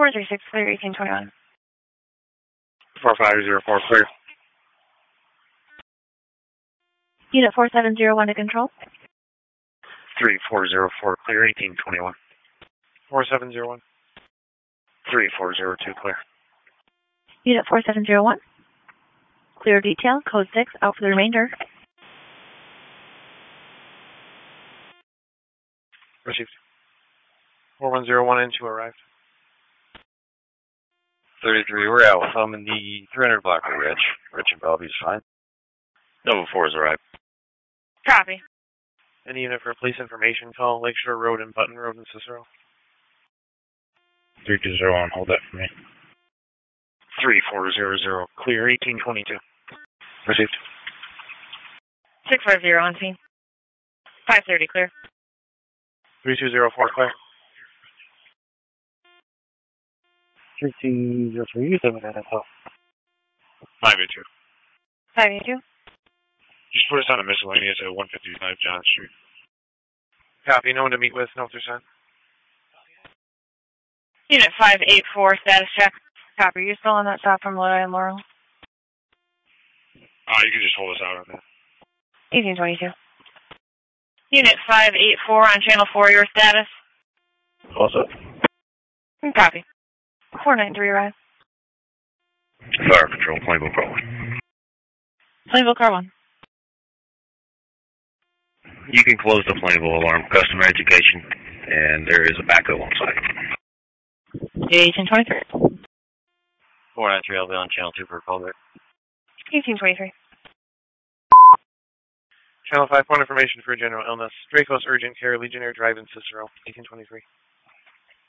436, clear 1821. 4504, clear. Unit 4701 to control. 3404, clear 1821. 4701. 3402, clear. Unit 4701. Clear detail, code 6, out for the remainder. Received. 4101 and 2 arrived. 33, we're out with them in the 300 block of Rich. Rich and Bellevue's fine. Nova 4's arrived. Copy. Any unit for police information, call Lakeshore Road and Button Road in Cicero. 3201, hold that for me. 3400, clear 1822. Received. 650 on scene. 530, clear. 3204, clear. 3203, you said that as well. 582. 582. Just put us on a miscellaneous at 155 John Street. Copy, no one to meet with, notes are sent. Unit 584, status check. Copy, you still on that stop from Lodi and Laurel? You can just hold us out on that. 1822. Unit 584 on channel 4, your status? Also. Copy. 493 arrive. Fire Control, Plainville Car 1. Plainville Car 1. You can close the Plainville alarm, customer education, and there is a backhoe on site. 1823. 493, I'll be on channel 2 for callback. 1823. Channel 5, point information for general illness. Dracos Urgent Care, Legionnaire Drive in Cicero, 1823.